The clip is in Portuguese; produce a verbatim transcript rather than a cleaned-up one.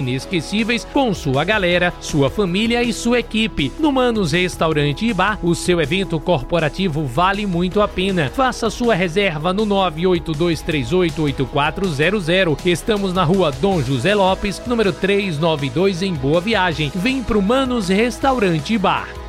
inesquecíveis com sua galera, sua família e sua equipe. No Manos Restaurante e Bar, o seu evento corporativo vale muito a pena. Faça sua reserva no nove oito dois três oito oito quatro zero zero. Estamos na rua Dom José Lopes, número trezentos e noventa e dois, em Boa Viagem. Vem pro Manos Restaurante e Bar.